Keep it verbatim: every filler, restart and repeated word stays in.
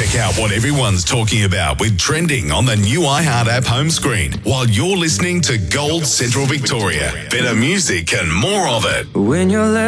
Check out what everyone's talking about with Trending on the new iHeart app home screen while you're listening to Gold Central Victoria. Better music and more of it. When you're